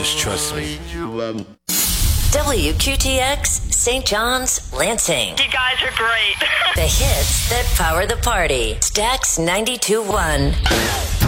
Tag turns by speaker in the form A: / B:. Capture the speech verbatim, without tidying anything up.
A: Just trust me.
B: W Q T X, Saint John's, Lansing.
C: You guys are great.
B: The hits that power the party. Stax ninety-two point one.